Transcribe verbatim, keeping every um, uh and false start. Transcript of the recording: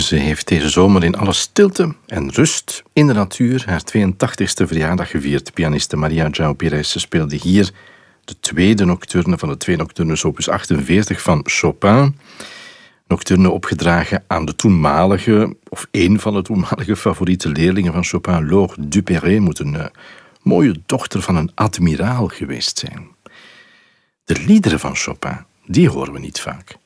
Ze heeft deze zomer in alle stilte en rust in de natuur haar tweeëntachtigste verjaardag gevierd. Pianiste Maria João Pires speelde hier de tweede nocturne van de twee nocturnes opus achtenveertig van Chopin. Nocturne opgedragen aan de toenmalige, of één van de toenmalige favoriete leerlingen van Chopin, Laure Duperré, moet een uh, mooie dochter van een admiraal geweest zijn. De liederen van Chopin, die horen we niet vaak.